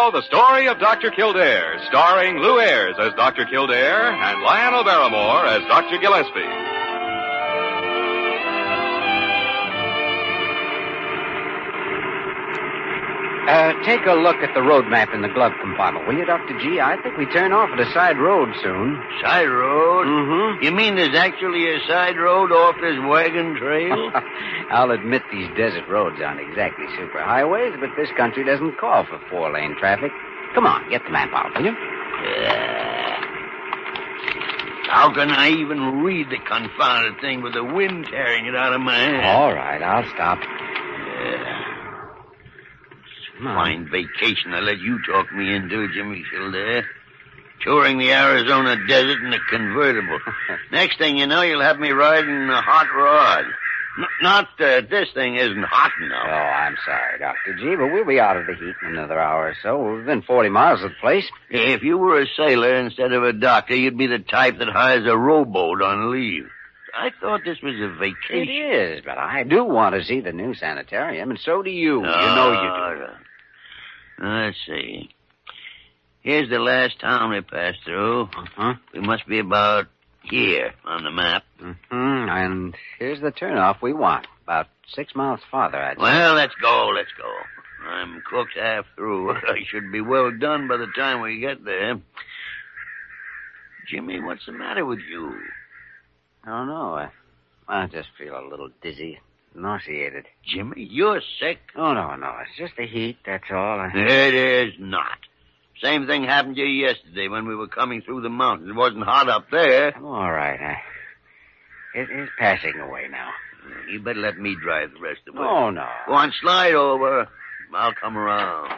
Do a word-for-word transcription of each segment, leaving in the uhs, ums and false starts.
now, the story of Doctor Kildare, starring Lou Ayres as Doctor Kildare and Lionel Barrymore as Doctor Gillespie. Uh, take a look at the road map in the glove compartment, will you, Doctor G? I think we turn off at a side road soon. Side road? Mm-hmm. You mean there's actually a side road off this wagon trail? I'll admit these desert roads aren't exactly superhighways, but this country doesn't call for four-lane traffic. Come on, get the map out, will you? Uh, how can I even read the confounded thing with the wind tearing it out of my hand? All right, I'll stop. Yeah. Fine vacation I let you talk me into, Jimmy Kildare. Touring the Arizona desert in a convertible. Next thing you know, you'll have me riding a hot rod. N- not that this thing isn't hot enough. Oh, I'm sorry, Doctor G, but we'll be out of the heat in another hour or so. We're within forty miles of the place. If you were a sailor instead of a doctor, you'd be the type that hires a rowboat on leave. I thought this was a vacation. It is, but I do want to see the new sanitarium, and so do you. Oh, you know you do. Let's see. Here's the last town we passed through. Uh-huh. We must be about here on the map. Mm-hmm. And here's the turnoff we want. About six miles farther, I'd say. Well, let's go, let's go. I'm cooked half through. I should be well done by the time we get there. Jimmy, what's the matter with you? I don't know. I, I just feel a little dizzy, nauseated. Jimmy, you're sick. Oh, no, no. It's just the heat, that's all. I... It is not. Same thing happened to you yesterday when we were coming through the mountains. It wasn't hot up there. All right. I... It is passing away now. You better let me drive the rest of the way. Oh, no. Go on, slide over. I'll come around.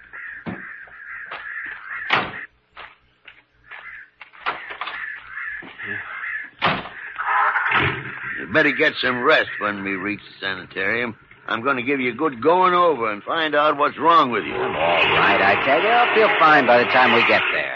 You better get some rest when we reach the sanitarium. I'm going to give you a good going over and find out what's wrong with you. All right, I tell you, I'll feel fine by the time we get there.